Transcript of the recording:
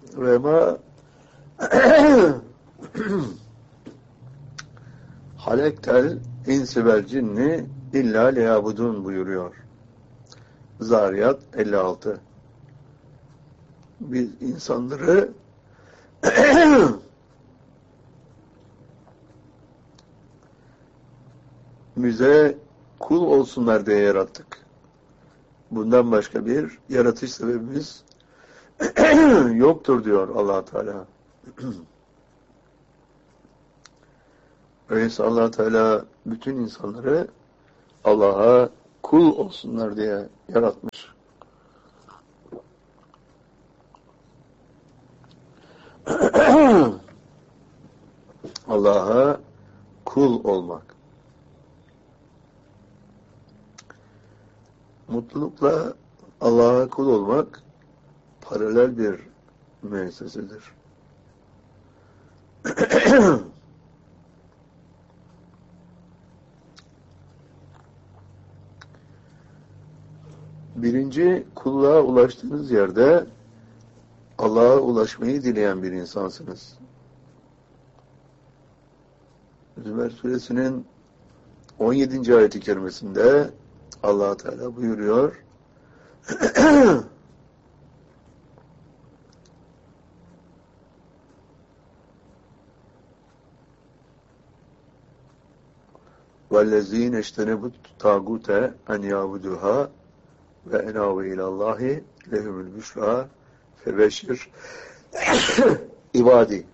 Ve ma halektel insi vel cinni illa liyabudun buyuruyor. Zariyat 56. Biz insanları bize kul olsunlar diye yarattık. Bundan başka bir yaratış sebebimiz yoktur diyor Allah Teala. Öyleyse Allah Teala bütün insanları Allah'a kul olsunlar diye yaratmış. Allah'a kul olmak. Mutlulukla Allah'a kul olmak paralel bir müessesedir. Birinci, kulluğa ulaştığınız yerde Allah'a ulaşmayı dileyen bir insansınız. Zümer suresinin 17. ayet-i kerimesinde Allah Teala buyuruyor. وَالَّذ۪ينَ اجْتَنَبُوا الطَّاغُوتَ اَنْ يَعْبُدُوهَا وَاَنَابُوا اِلَى اللّٰهِ لَهُمُ الْبُشْرَى فَبَشِّرْ ibadi.